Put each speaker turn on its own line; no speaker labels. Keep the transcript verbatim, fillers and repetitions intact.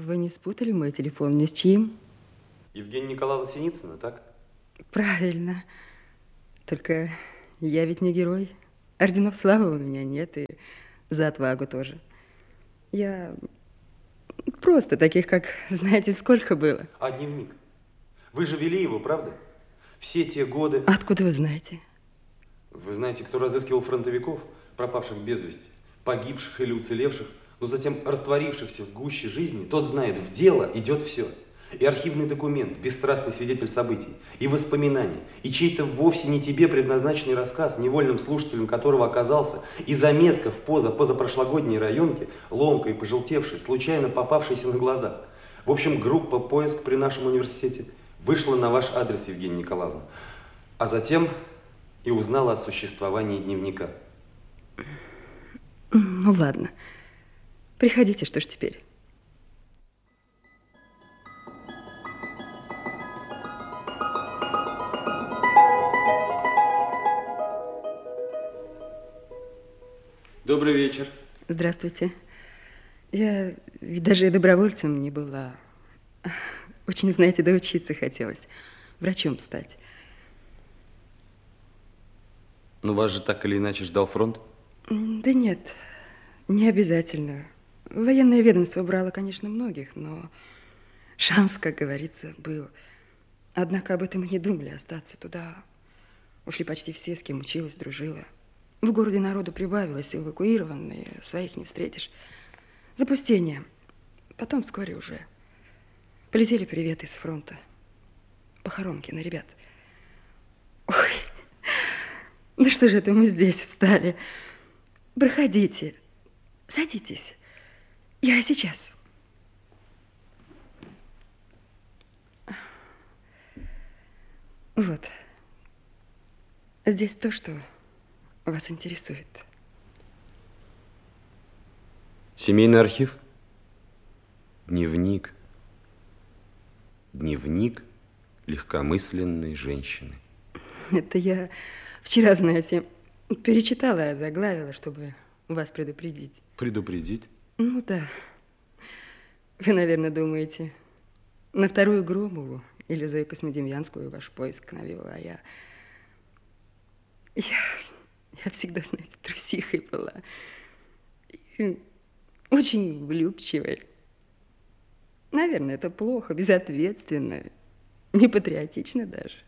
Вы не спутали мой телефон ни с чьим?
Евгения Николаевна Синицына, так?
Правильно. Только я ведь не герой. Орденов славы у меня нет, и за отвагу тоже. Я просто таких, как, знаете, сколько было.
А дневник? Вы же вели его, правда? Все те годы...
Откуда вы знаете?
Вы знаете, кто разыскивал фронтовиков, пропавших без вести, погибших или уцелевших, но затем растворившихся в гуще жизни, тот знает, в дело идет все. И архивный документ, бесстрастный свидетель событий, и воспоминания, и чей-то вовсе не тебе предназначенный рассказ, невольным слушателем которого оказался, и заметка в поза позапрошлогодней районке, ломкой, пожелтевшей, случайно попавшейся на глаза. В общем, группа «Поиск» при нашем университете вышла на ваш адрес, Евгения Николаевна, а затем и узнала о существовании дневника.
Ну, ладно. Приходите, что ж теперь?
Добрый вечер.
Здравствуйте. Я ведь даже и добровольцем не была. Очень, знаете, доучиться хотелось. Врачом стать.
Ну, вас же так или иначе ждал фронт?
Да нет, не обязательно. Военное ведомство брало, конечно, многих, но шанс, как говорится, был. Однако об этом и не думали остаться. Туда ушли почти все, с кем училась, дружила. В городе народу прибавилось, эвакуированные, своих не встретишь. Запустение. Потом вскоре уже полетели приветы с фронта. Похоронки на ребят. Ой, да что же это мы здесь встали? Проходите, садитесь. Я сейчас. Вот. Здесь то, что вас интересует.
Семейный архив? Дневник. Дневник легкомысленной женщины.
Это я вчера, знаете, перечитала, заглавила, чтобы вас предупредить.
Предупредить?
Ну да. Вы, наверное, думаете, на вторую Громову или Зою Космодемьянскую ваш поиск навел, а я... Я, я всегда, знаете, трусихой была. И очень влюбчивой. Наверное, это плохо, безответственно, непатриотично даже.